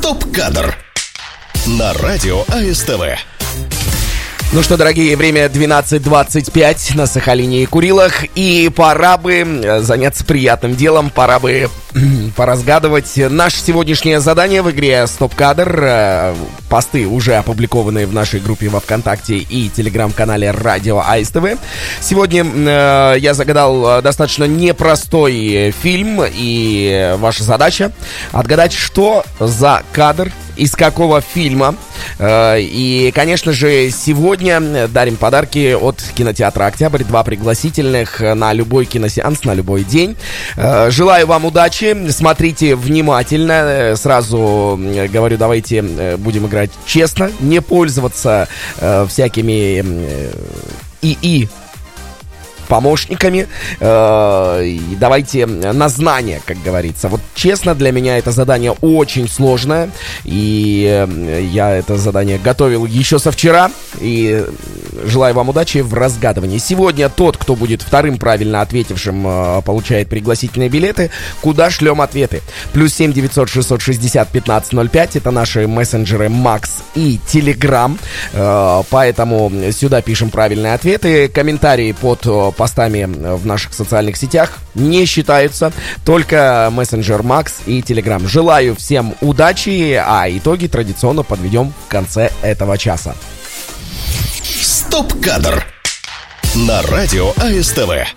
Стоп-кадр на радио АСТВ. Ну что, дорогие, время 12:25 на Сахалине и Курилах. И пора бы заняться приятным делом, пора бы поразгадывать наше сегодняшнее задание в игре «Стоп-кадр». Посты уже опубликованы в нашей группе во ВКонтакте и телеграм-канале радио АСТВ. Сегодня я загадал достаточно непростой фильм, и ваша задача отгадать, что за кадр, из какого фильма. И, конечно же, сегодня дарим подарки от кинотеатра «Октябрь». 2 пригласительных на любой киносеанс, на любой день. Желаю вам удачи. Смотрите внимательно. Сразу говорю, давайте будем играть честно. Не пользоваться всякими ИИ помощниками. Давайте на знание, как говорится. Вот честно, для меня это задание очень сложное. И я это задание готовил еще со вчера. И желаю вам удачи в разгадывании. Сегодня тот, кто будет вторым правильно ответившим, получает пригласительные билеты. Куда шлем ответы? +7 900 660 1505. Это наши мессенджеры Макс и Телеграм. Поэтому сюда пишем правильные ответы. Комментарии под постами в наших социальных сетях не считаются. Только мессенджер Макс и Телеграм. Желаю всем удачи, а итоги традиционно подведем в конце этого часа. Стоп-кадр на радио АСТВ.